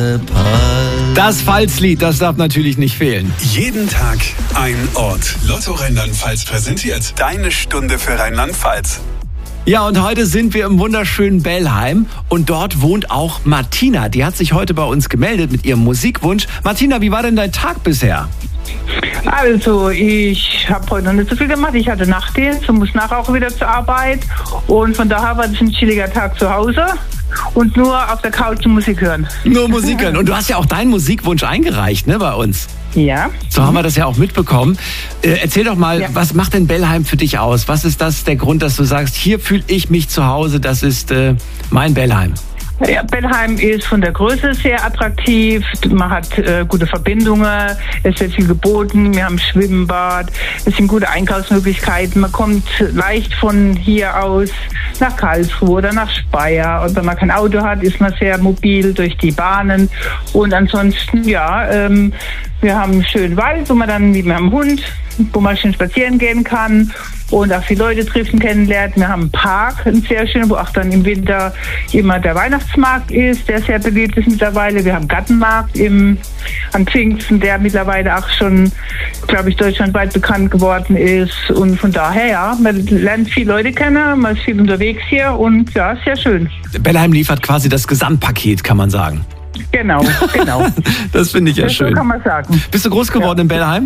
Das Pfalzlied, das darf natürlich nicht fehlen. Jeden Tag ein Ort. Lotto Rheinland-Pfalz präsentiert deine Stunde für Rheinland-Pfalz. Ja, und heute sind wir im wunderschönen Bellheim und dort wohnt auch Martina. Die hat sich heute bei uns gemeldet mit ihrem Musikwunsch. Martina, wie war denn dein Tag bisher? Also, ich habe heute noch nicht so viel gemacht. Ich hatte Nachtdienst und muss nachher auch wieder zur Arbeit. Und von daher war das ein chilliger Tag zu Hause und nur auf der Couch Musik hören. Nur Musik hören. Und du hast ja auch deinen Musikwunsch eingereicht, ne, bei uns. Ja. So haben wir das ja auch mitbekommen. Erzähl doch mal, Was macht denn Bellheim für dich aus? Was ist das der Grund, dass du sagst, hier fühle ich mich zu Hause, das ist mein Bellheim? Ja, Bellheim ist von der Größe sehr attraktiv. Man hat gute Verbindungen, es wird viel geboten, wir haben Schwimmbad, es sind gute Einkaufsmöglichkeiten. Man kommt leicht von hier aus nach Karlsruhe oder nach Speyer. Und wenn man kein Auto hat, ist man sehr mobil durch die Bahnen. Und ansonsten, wir haben einen schönen Wald, wo man dann, wie mit einem Hund, wo man schön spazieren gehen kann und auch viele Leute treffen, kennenlernt. Wir haben einen Park, einen sehr schönen, wo auch dann im Winter immer der Weihnachtsmarkt ist, der sehr beliebt ist mittlerweile. Wir haben einen Gartenmarkt an Pfingsten, der mittlerweile auch schon, glaube ich, deutschlandweit bekannt geworden ist. Und von daher, man lernt viele Leute kennen, man ist viel unterwegs hier und ja, sehr schön. Bellheim liefert quasi das Gesamtpaket, kann man sagen. Genau. Das finde ich ja schön. So kann man sagen. Bist du groß geworden in Bellheim?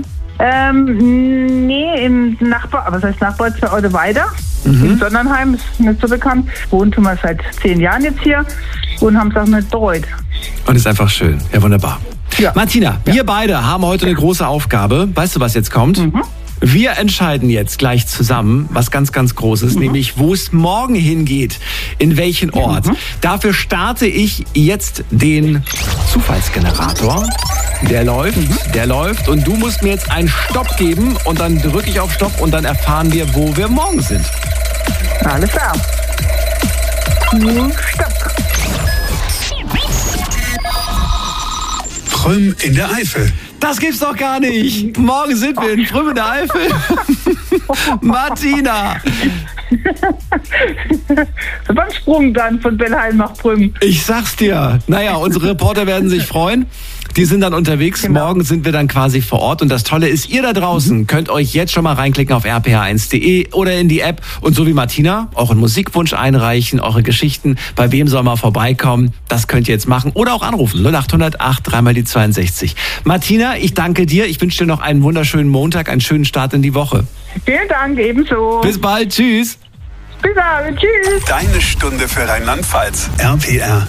Nee, im Nachbar, aber was heißt Nachbar, 2 Orte weiter. In Sonnenheim, ist nicht so bekannt. Wohnen tun wir seit 10 Jahren jetzt hier und haben es auch nicht bereut. Und ist einfach schön. Ja, wunderbar. Ja. Martina, wir beide haben heute eine große Aufgabe. Weißt du, was jetzt kommt? Wir entscheiden jetzt gleich zusammen was ganz, ganz Großes, nämlich wo es morgen hingeht, in welchen Ort. Dafür starte ich jetzt den Zufallsgenerator. Der läuft und du musst mir jetzt einen Stopp geben und dann drücke ich auf Stopp und dann erfahren wir, wo wir morgen sind. Alles klar. Stopp. Prüm in der Eifel. Das gibt's doch gar nicht. Morgen sind wir in Prüm in der Eifel. Martina. Das war ein Sprung dann von Bellheim nach Prüm. Ich sag's dir. Naja, unsere Reporter werden sich freuen. Die sind dann unterwegs. Genau. Morgen sind wir dann quasi vor Ort. Und das Tolle ist, ihr da draußen könnt euch jetzt schon mal reinklicken auf rpr1.de oder in die App. Und so wie Martina, euren Musikwunsch einreichen, eure Geschichten. Bei wem soll man vorbeikommen? Das könnt ihr jetzt machen. Oder auch anrufen. 0800 8 3 mal die 62. Martina, ich danke dir. Ich wünsche dir noch einen wunderschönen Montag, einen schönen Start in die Woche. Vielen Dank, ebenso. Bis bald. Tschüss. Bis dann. Tschüss. Deine Stunde für Rheinland-Pfalz. RPR.